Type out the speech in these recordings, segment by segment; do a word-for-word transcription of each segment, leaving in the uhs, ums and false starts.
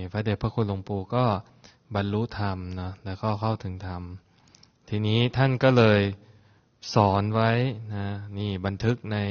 พระเดชพระคุณหลวงปู่ก็บรรลุธรรมนะแล้วก็เข้าถึงธรรมทีนี้ท่านก็เลยสอนไว้นะนี่บันทึกใน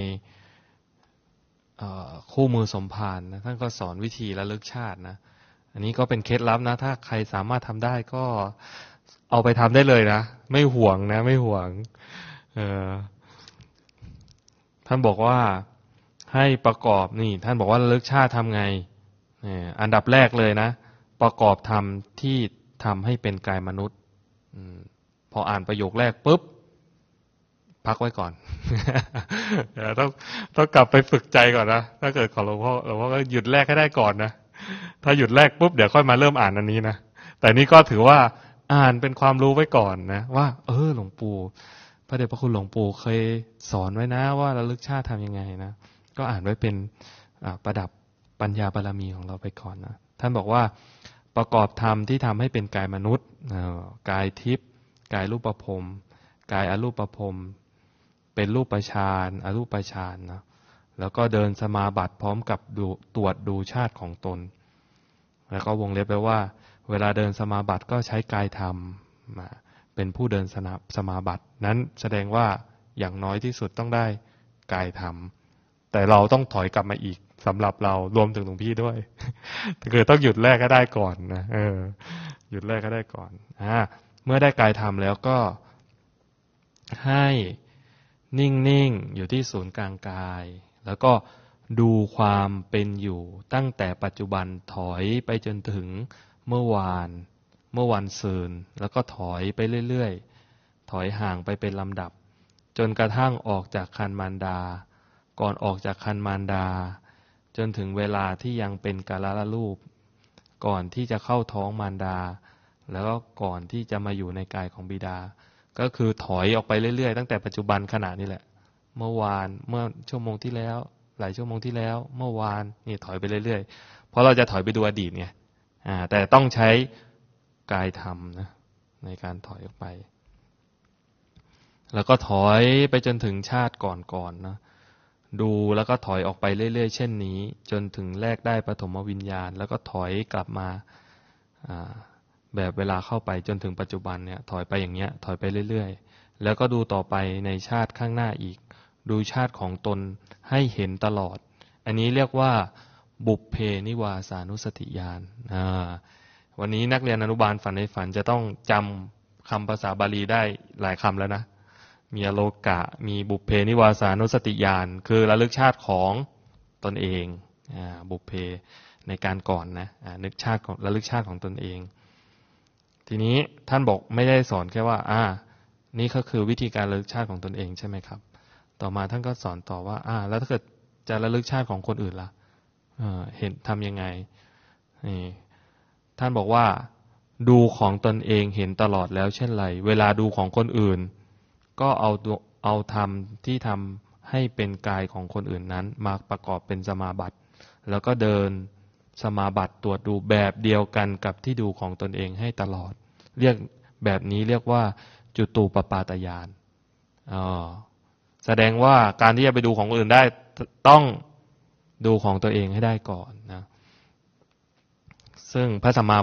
คู่มือสมภารนะท่านก็สอนวิธีระลึกชาตินะอันนี้ก็เป็นเคล็ดลับนะถ้าใครสามารถทำได้ก็เอาไปทำได้เลยนะไม่ห่วงนะไม่ห่วงเออท่านบอกว่าให้ประกอบนี่ท่านบอกว่าระลึกชาติทำไงอันดับแรกเลยนะประกอบธรรมที่ทำให้เป็นกายมนุษย์พออ่านประโยคแรกปุ๊บพักไว้ก่อน ต้องต้องกลับไปฝึกใจก่อนนะถ้าเกิดของหลวงพ่อหลวงพ่อก็หยุดแรกให้ได้ก่อนนะถ้าหยุดแรกปุ๊บเดี๋ยวค่อยมาเริ่มอ่านอันนี้นะแต่นี่ก็ถือว่าอ่านเป็นความรู้ไว้ก่อนนะว่าเออหลวงปู่พระเดชพระคุณหลวงปู่เคยสอนไว้นะว่าระลึกชาติทำยังไงนะก็อ่านไว้เป็นประดับปัญญาบารมีของเราไปก่อนนะท่านบอกว่าประกอบธรรมที่ทำให้เป็นกายมนุษย์กายทิพย์กายรูปภพกายอรูปภพเป็นรูปฌานอรูปฌานนะแล้วก็เดินสมาบัติพร้อมกับดูตรวจดูชาติของตนแล้วก็วงเล็บไว้ว่าเวลาเดินสมาบัติก็ใช้กายธรรมมาเป็นผู้เดินสมาบัตินั้นแสดงว่าอย่างน้อยที่สุดต้องได้กายธรรมแต่เราต้องถอยกลับมาอีกสำหรับเรารวมถึงหลวงพี่ด้วยคือต้องหยุดแรกก็ได้ก่อนนะเออหยุดแรกก็ได้ก่อนอ่าเมื่อได้กายธรรมแล้วก็ให้นิ่งๆอยู่ที่ศูนย์กลางกายแล้วก็ดูความเป็นอยู่ตั้งแต่ปัจจุบันถอยไปจนถึงเมื่อวานเมื่อวันซืนแล้วก็ถอยไปเรื่อยๆถอยห่างไปเป็นลำดับจนกระทั่งออกจากครรภ์มารดาก่อนออกจากครรภ์มารดาจนถึงเวลาที่ยังเป็นกาลรูปก่อนที่จะเข้าท้องมารดาแล้วก็ก่อนที่จะมาอยู่ในกายของบิดาก็คือถอยออกไปเรื่อยๆตั้งแต่ปัจจุบันขณะนี้แหละเมื่อวานเมื่อชั่วโมงที่แล้วหลายชั่วโมงที่แล้วเมื่อวานนี่ถอยไปเรื่อยๆเพราะเราจะถอยไปดูอดีตไงอ่าแต่ต้องใช้กายธรรมนะในการถอยออกไปแล้วก็ถอยไปจนถึงชาติก่อนๆนะดูแล้วก็ถอยออกไปเรื่อยๆเช่นนี้จนถึงแรกได้ปฐมวิญญาณแล้วก็ถอยกลับมาอ่าแบบเวลาเข้าไปจนถึงปัจจุบันเนี่ยถอยไปอย่างเงี้ยถอยไปเรื่อยๆแล้วก็ดูต่อไปในชาติข้างหน้าอีกดูชาติของตนให้เห็นตลอดอันนี้เรียกว่าบุพเพนิวาสานุสติญาณอ่าวันนี้นักเรียนอนุบาลฝันในฝันจะต้องจำคำภาษาบาลีได้หลายคำแล้วนะมีอโลกะมีบุพเพนิวาสานุสติญาณคือระลึกชาติของตนเองอ่าบุพเพในการก่อนนะอ่านึกชาติของระลึกชาติของตนเองทีนี้ท่านบอกไม่ได้สอนแค่ว่าอ่านี่ก็คือวิธีการระลึกชาติของตนเองใช่ไหมครับต่อมาท่านก็สอนต่อว่าอ่าแล้วถ้าเกิดจะระลึกชาติของคนอื่นล่ะ เ, เห็นทำยังไงนี่ท่านบอกว่าดูของตนเองเห็นตลอดแล้วเช่นไรเวลาดูของคนอื่นก็เอาเอาธรรมที่ทำให้เป็นกายของคนอื่นนั้นมาประกอบเป็นสมาบัติแล้วก็เดินสมาบัติตรวจดูแบบเดียวกันกับที่ดูของตนเองให้ตลอดเรียกแบบนี้เรียกว่าจุตูปปาตญาณอ๋อแสดงว่าการที่จะไปดูของคนอื่นได้ต้องดูของตัวเองให้ได้ก่อนนะซึ่งพระสัมมา